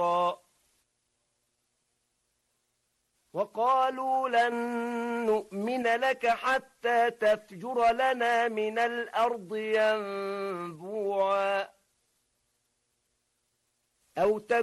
خيرا وقالوا لن نؤمن لك حتى تفجر لنا من الأرض ينبوعا أو